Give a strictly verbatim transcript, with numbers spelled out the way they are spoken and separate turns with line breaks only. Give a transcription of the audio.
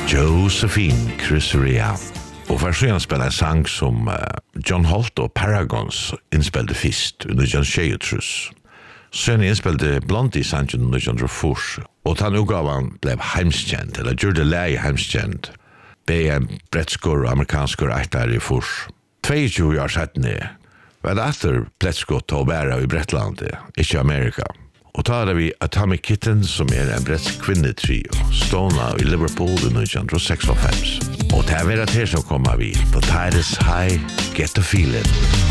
Josephine Crusoe. Og for så spela en sang som uh, John Holt og Paragons innspelte fyrst under John Sheatrus. Sen innspelte Blondie sangen under John Drofors. Og den utgaven ble heimskjent, eller gjorde leie heimskjent. Be en brettskår og amerikanskår etter i fors. tjueto år settene var det etter brettskår til å være i Brettlandet, ikke Amerika. Og ta er vi Atomic Kitten, som er en bretsk kvinnetrio, stående i Liverpool i nitton seksogfem. Og det er vært her som kommer vi på Titus High, Get the Feeling.